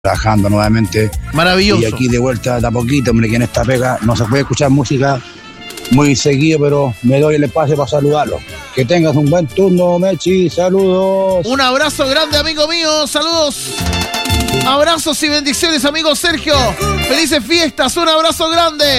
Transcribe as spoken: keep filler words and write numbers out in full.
trabajando nuevamente. Maravilloso. Y aquí de vuelta de a poquito, hombre, que en esta pega no se puede escuchar música muy seguido, pero me doy el espacio para saludarlo. Que tengas un buen turno, Mechi. Saludos. Un abrazo grande, amigo mío. Saludos. Abrazos y bendiciones, amigo Sergio. Felices fiestas. Un abrazo grande.